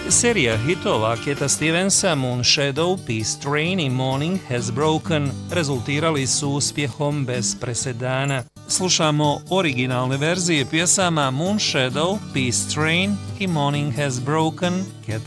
Serija hitova Keta Stevensa Moonshadow, Peace Train i Morning Has Broken rezultirali su uspjehom bez presedana. Slušamo originalne verzije pjesama Moonshadow, Peace Train i Morning Has Broken Keta